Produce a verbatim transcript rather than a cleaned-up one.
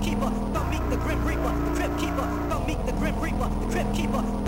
keeper, don't meet the grim reaper, the crypt keeper, don't meet the grim reaper, the crypt keeper.